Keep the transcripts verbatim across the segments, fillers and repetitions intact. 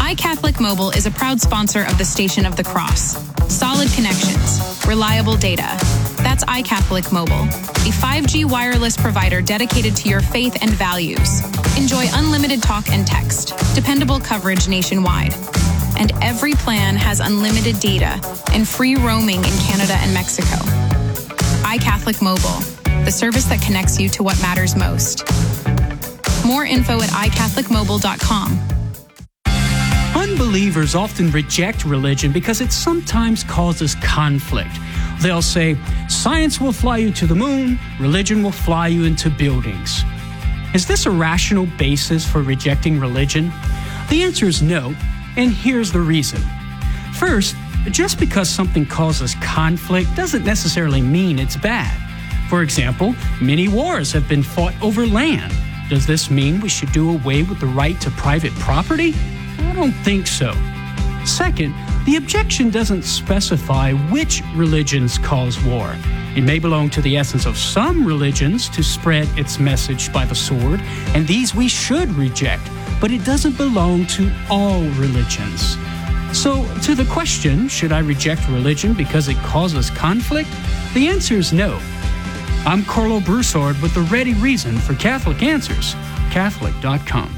iCatholic Mobile is a proud sponsor of the Station of the Cross. Solid connections, reliable data. That's iCatholic Mobile, a five G wireless provider dedicated to your faith and values. Enjoy unlimited talk and text, dependable coverage nationwide. And every plan has unlimited data and free roaming in Canada and Mexico. iCatholic Mobile, the service that connects you to what matters most. More info at i catholic mobile dot com. Unbelievers often reject religion because it sometimes causes conflict. They'll say, science will fly you to the moon, religion will fly you into buildings. Is this a rational basis for rejecting religion? The answer is no, and here's the reason. First, just because something causes conflict doesn't necessarily mean it's bad. For example, many wars have been fought over land. Does this mean we should do away with the right to private property? I don't think so. Second, the objection doesn't specify which religions cause war. It may belong to the essence of some religions to spread its message by the sword, and these we should reject, but it doesn't belong to all religions. So, to the question, should I reject religion because it causes conflict? The answer is no. I'm Carlo Broussard with the ready reason for Catholic Answers, Catholic dot com.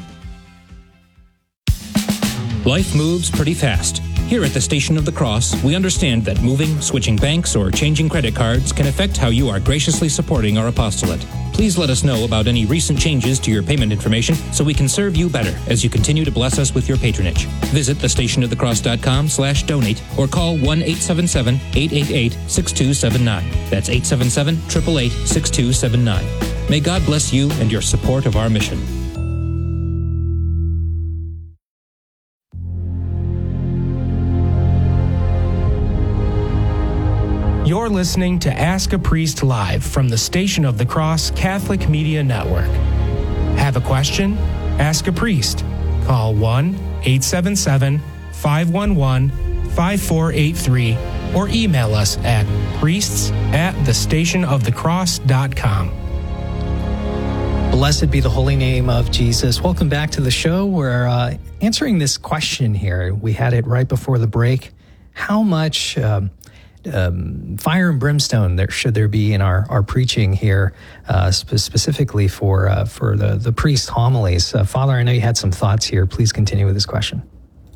Life moves pretty fast. Here at the Station of the Cross, we understand that moving, switching banks, or changing credit cards can affect how you are graciously supporting our apostolate. Please let us know about any recent changes to your payment information so we can serve you better as you continue to bless us with your patronage. Visit the station of the cross dot com slash donate or call one eight seven seven, eight eight eight, six two seven nine. That's eight seven seven, eight eight eight, six two seven nine. May God bless you and your support of our mission. You're listening to Ask a Priest Live from the Station of the Cross Catholic Media Network. Have a question? Ask a priest. Call one eight seven seven, five one one, five four eight three or email us at priests at the station of the cross dot com. Blessed be the holy name of Jesus. Welcome back to the show. We're uh, answering this question here. We had it right before the break. How much um, um, fire and brimstone there should there be in our, our preaching here, uh, spe- specifically for uh, for the, the priest homilies? Uh, Father, I know you had some thoughts here. Please continue with this question.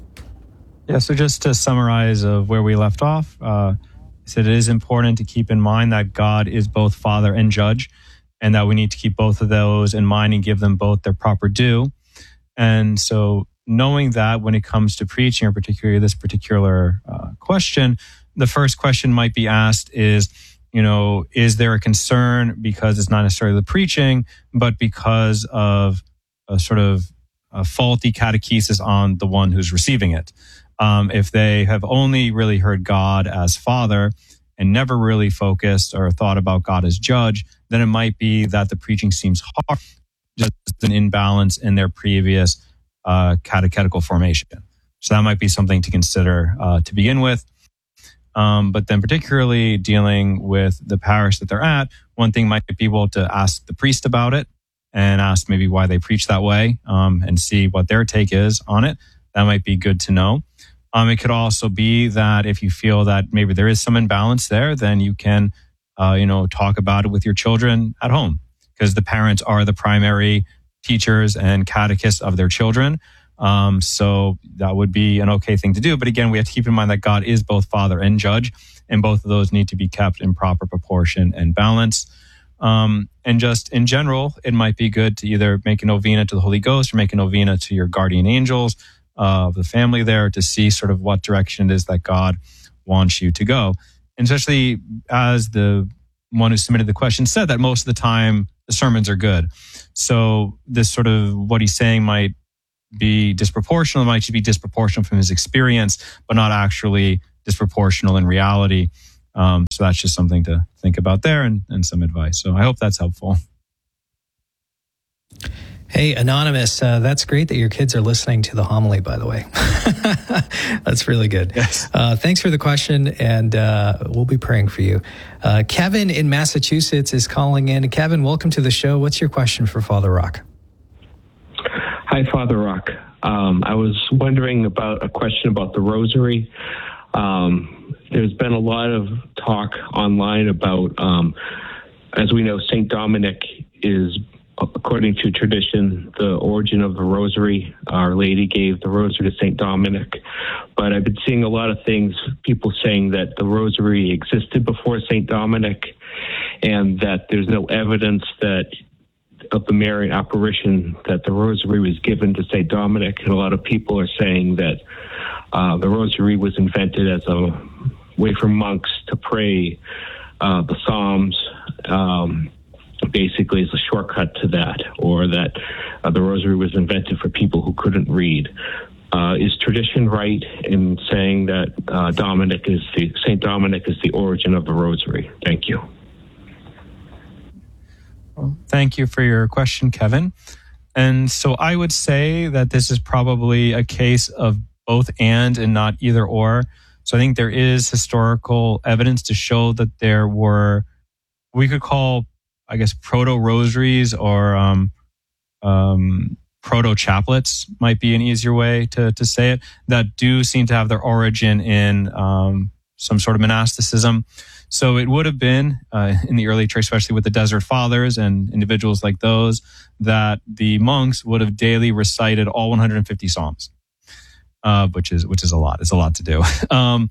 Yeah, so just to summarize of where we left off, uh, I said it is important to keep in mind that God is both Father and Judge, and that we need to keep both of those in mind and give them both their proper due. And so knowing that when it comes to preaching, or particularly this particular uh, question, the first question might be asked is, you know, is there a concern because it's not necessarily the preaching, but because of a sort of a faulty catechesis on the one who's receiving it? Um, if they have only really heard God as Father and never really focused or thought about God as Judge, then it might be that the preaching seems hard, just an imbalance in their previous uh, catechetical formation. So that might be something to consider uh, to begin with. Um, but then particularly dealing with the parish that they're at, one thing might be able to ask the priest about it and ask maybe why they preach that way um, and see what their take is on it. That might be good to know. Um, it could also be that if you feel that maybe there is some imbalance there, then you can, uh, you know, talk about it with your children at home, because the parents are the primary teachers and catechists of their children. Um, so that would be an okay thing to do. But again, we have to keep in mind that God is both Father and Judge, and both of those need to be kept in proper proportion and balance. Um, and just in general, it might be good to either make a novena to the Holy Ghost or make a novena to your guardian angels of the family there to see sort of what direction it is that God wants you to go. And especially as the one who submitted the question said, that most of the time the sermons are good. So this sort of what he's saying might be disproportional, might just be disproportional from his experience, but not actually disproportional in reality. Um, so that's just something to think about there, and, and some advice. So I hope that's helpful. Hey, Anonymous, uh, that's great that your kids are listening to the homily, by the way. That's really good. Yes. Uh, thanks for the question, and uh, we'll be praying for you. Uh, Kevin in Massachusetts is calling in. Kevin, welcome to the show. What's your question for Father Rock? Hi, Father Rock. Um, I was wondering about a question about the rosary. Um, there's been a lot of talk online about, um, as we know, Saint Dominic is, according to tradition, the origin of the rosary. Our Lady gave the rosary to Saint Dominic. But I've been seeing a lot of things, people saying that the rosary existed before Saint Dominic and that there's no evidence that of the Marian apparition that the rosary was given to Saint Dominic. And a lot of people are saying that uh, the rosary was invented as a way for monks to pray uh, the Psalms, um, basically as a shortcut to that, or that uh, the rosary was invented for people who couldn't read. Uh, is tradition right in saying that uh, Dominic is the Saint Dominic is the origin of the rosary? Thank you. Well, thank you for your question, Kevin. And so I would say that this is probably a case of both and and not either or. So I think there is historical evidence to show that there were, we could call, I guess, proto-rosaries or um, um, proto-chaplets might be an easier way to, to say it, that do seem to have their origin in um, some sort of monasticism. So it would have been, uh, in the early church, especially with the Desert Fathers and individuals like those, that the monks would have daily recited all one hundred fifty Psalms, uh, which is which is a lot. It's a lot to do. um,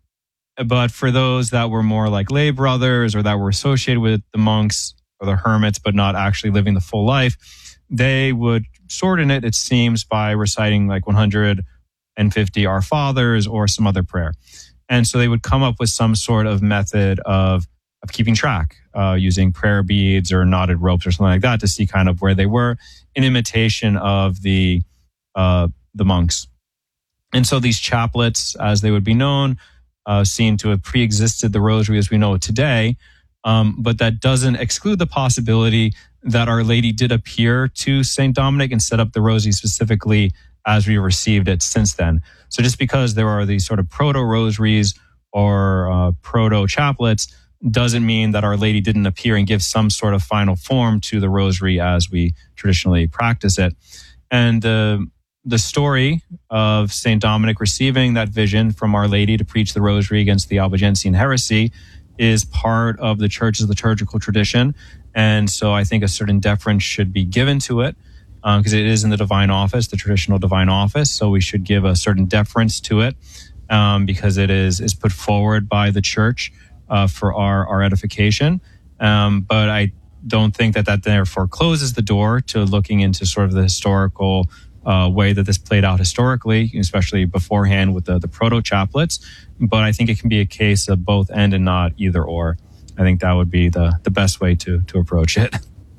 but for those that were more like lay brothers or that were associated with the monks or the hermits, but not actually living the full life, they would shorten it, it seems, by reciting like one hundred fifty Our Fathers or some other prayer. And so they would come up with some sort of method of, of keeping track, uh, using prayer beads or knotted ropes or something like that to see kind of where they were in imitation of the, uh, the monks. And so these chaplets, as they would be known, uh, seem to have pre-existed the rosary as we know it today. Um, but that doesn't exclude the possibility that Our Lady did appear to Saint Dominic and set up the rosary specifically as we received it since then. So just because there are these sort of proto-rosaries or uh, proto-chaplets doesn't mean that Our Lady didn't appear and give some sort of final form to the rosary as we traditionally practice it. And uh, the story of Saint Dominic receiving that vision from Our Lady to preach the rosary against the Albigensian heresy is part of the church's liturgical tradition. And so I think a certain deference should be given to it because um, it is in the divine office, the traditional divine office. So we should give a certain deference to it um, because it is, is put forward by the church uh, for our, our edification. Um, but I don't think that that therefore closes the door to looking into sort of the historical uh, way that this played out historically, especially beforehand with the, the proto-chaplets. But I think it can be a case of both and and not either or. I think that would be the, the best way to, to approach it.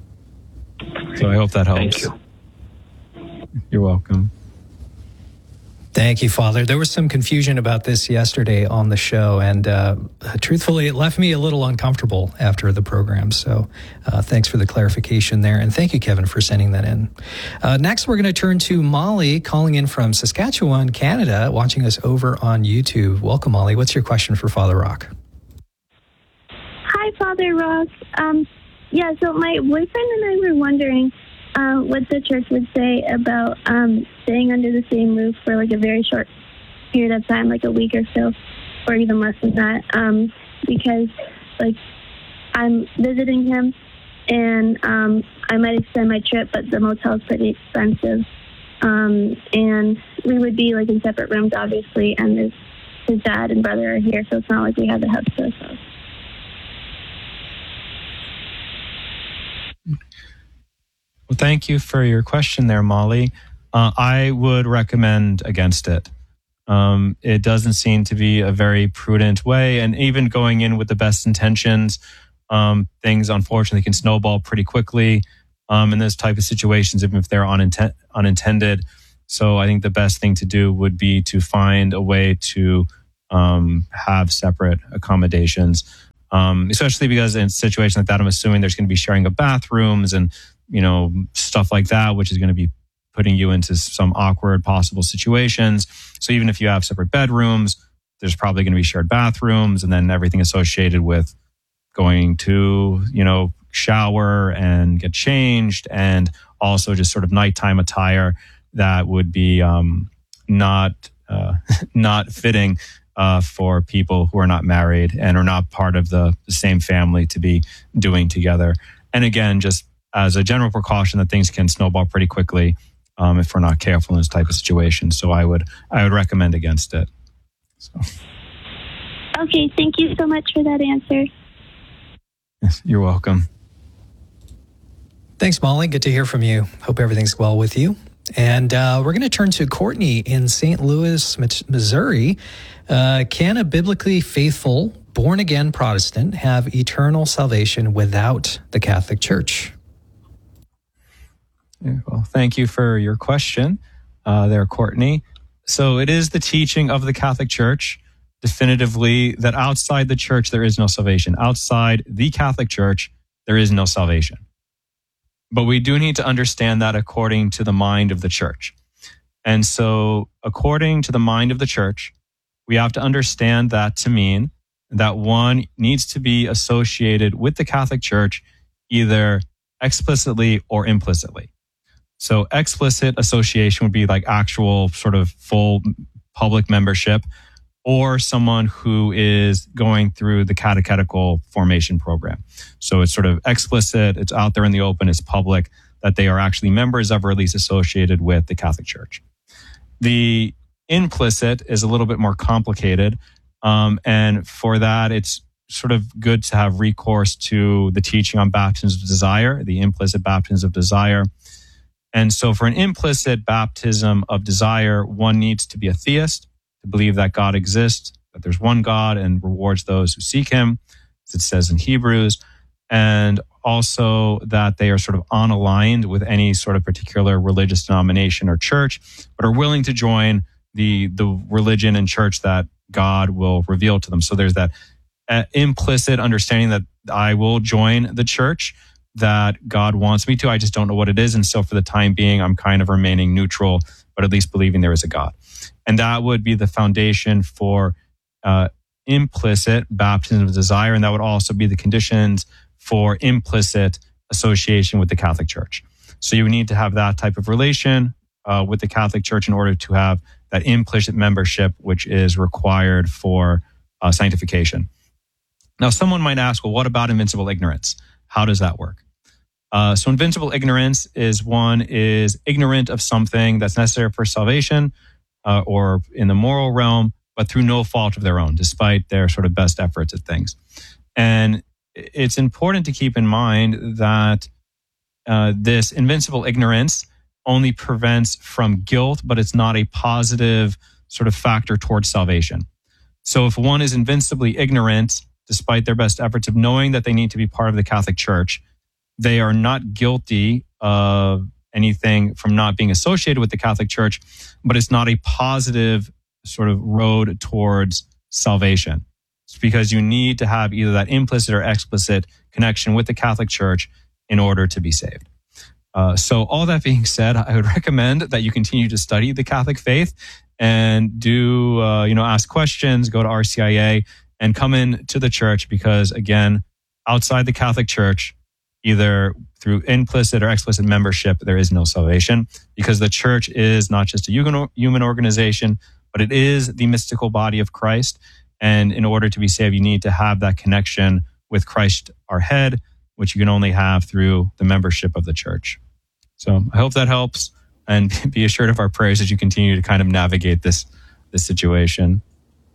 So I hope that helps. Thank you. You're welcome. Thank you, Father. There was some confusion about this yesterday on the show, and uh, truthfully, it left me a little uncomfortable after the program. So uh, thanks for the clarification there, and thank you, Kevin, for sending that in. Uh, next, we're going to turn to Molly, calling in from Saskatchewan, Canada, watching us over on YouTube. Welcome, Molly. What's your question for Father Rock? Hi, Father Rock. Um, yeah, so my boyfriend and I were wondering Uh, what the church would say about um, staying under the same roof for like a very short period of time, like a week or so, or even less than that, um, because like I'm visiting him and um, I might extend my trip, but the motel is pretty expensive, um, and we would be like in separate rooms, obviously, and his, his dad and brother are here, so it's not like we have the house to ourselves. Well, thank you for your question there, Molly. Uh, I would recommend against it. Um, it doesn't seem to be a very prudent way, and even going in with the best intentions, um, things unfortunately can snowball pretty quickly um, in those type of situations, even if they're uninten- unintended. So I think the best thing to do would be to find a way to um, have separate accommodations, um, especially because in a situation like that, I'm assuming there's going to be sharing of bathrooms and you know, stuff like that, which is going to be putting you into some awkward possible situations. So even if you have separate bedrooms, there's probably going to be shared bathrooms and then everything associated with going to, you know, shower and get changed and also just sort of nighttime attire. that would be um, not uh, not fitting uh, for people who are not married and are not part of the, the same family to be doing together. And again, just as a general precaution, that things can snowball pretty quickly um, if we're not careful in this type of situation. So I would I would recommend against it. So. Okay, thank you so much for that answer. Yes, you're welcome. Thanks, Molly. Good to hear from you. Hope everything's well with you. And uh, we're going to turn to Courtney in Saint Louis, Missouri. Uh, can a biblically faithful, born-again Protestant have eternal salvation without the Catholic Church? Yeah, well, thank you for your question uh, there, Courtney. So it is the teaching of the Catholic Church definitively that outside the church, there is no salvation. Outside the Catholic Church, there is no salvation. But we do need to understand that according to the mind of the church. And so according to the mind of the church, we have to understand that to mean that one needs to be associated with the Catholic Church either explicitly or implicitly. So explicit association would be like actual sort of full public membership, or someone who is going through the catechetical formation program. So it's sort of explicit, it's out there in the open, it's public, that they are actually members of or at least associated with the Catholic Church. The implicit is a little bit more complicated. Um, and for that, it's sort of good to have recourse to the teaching on baptisms of desire, the implicit baptisms of desire. And so for an implicit baptism of desire, one needs to be a theist, to believe that God exists, that there's one God and rewards those who seek him, as it says in Hebrews, and also that they are sort of unaligned with any sort of particular religious denomination or church, but are willing to join the, the religion and church that God will reveal to them. So there's that uh, implicit understanding that I will join the church that God wants me to. I just don't know what it is. And so for the time being, I'm kind of remaining neutral, but at least believing there is a God. And that would be the foundation for uh, implicit baptism of desire. And that would also be the conditions for implicit association with the Catholic Church. So you need to have that type of relation uh, with the Catholic Church in order to have that implicit membership, which is required for uh, sanctification. Now, someone might ask, well, what about invincible ignorance? How does that work? Uh, so invincible ignorance is one is ignorant of something that's necessary for salvation, Uh, or in the moral realm, but through no fault of their own, despite their sort of best efforts at things. And it's important to keep in mind that uh, this invincible ignorance only prevents from guilt, but it's not a positive sort of factor towards salvation. So if one is invincibly ignorant, despite their best efforts of knowing that they need to be part of the Catholic Church, they are not guilty of anything from not being associated with the Catholic Church, but it's not a positive sort of road towards salvation. It's because you need to have either that implicit or explicit connection with the Catholic Church in order to be saved. Uh, so all that being said, I would recommend that you continue to study the Catholic faith and do, uh, you know, ask questions, go to R C I A and come in to the church because, again, outside the Catholic Church, either through implicit or explicit membership, there is no salvation because the church is not just a human organization, but it is the mystical body of Christ. And in order to be saved, you need to have that connection with Christ, our head, which you can only have through the membership of the church. So I hope that helps, and be assured of our prayers as you continue to kind of navigate this, this situation.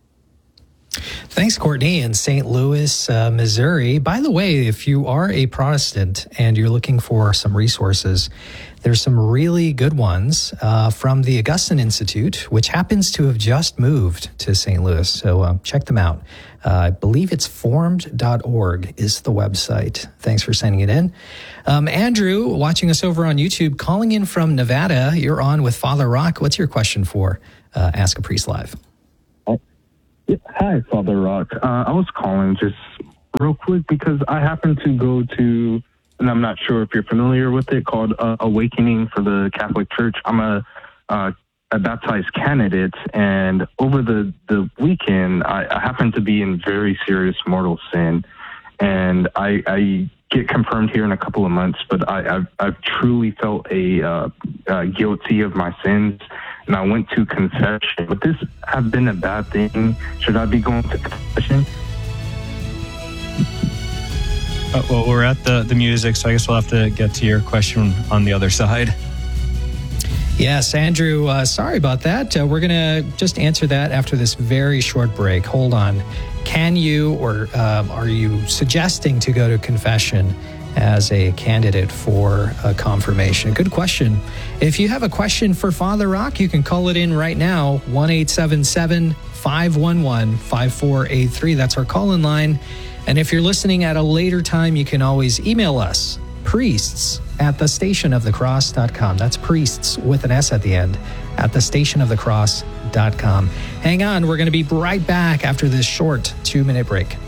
Thanks, Courtney, in Saint Louis, uh, Missouri. By the way, if you are a Protestant and you're looking for some resources, there's some really good ones uh, from the Augustine Institute, which happens to have just moved to Saint Louis. So uh, check them out. Uh, I believe it's formed dot org is the website. Thanks for sending it in. Um, Andrew, watching us over on YouTube, calling in from Nevada. You're on with Father Rock. What's your question for uh, Ask a Priest Live? Hi, Father Rock. Uh, I was calling just real quick because I happen to go to, and I'm not sure if you're familiar with it, called uh, Awakening for the Catholic Church. I'm a, uh, a baptized candidate, and over the, the weekend, I, I happened to be in very serious mortal sin. And I, I get confirmed here in a couple of months, but I, I've, I've truly felt a uh, uh, guilty of my sins, and I went to confession. Would this have been a bad thing? Should I be going to confession? Uh, well, we're at the, the music, so I guess we'll have to get to your question on the other side. Yes, Andrew, uh, sorry about that. Uh, we're going to just answer that after this very short break. Hold on. Can you or um, are you suggesting to go to confession as a candidate for a confirmation? Good question. If you have a question for Father Rock, you can call it in right now, one eight seven seven, five one one, five four eight three. That's our call-in line. And if you're listening at a later time, you can always email us, priests at the station of the cross dot com. That's priests with an S at the end at the station of the cross dot com. Hang on, we're going to be right back after this short two-minute break.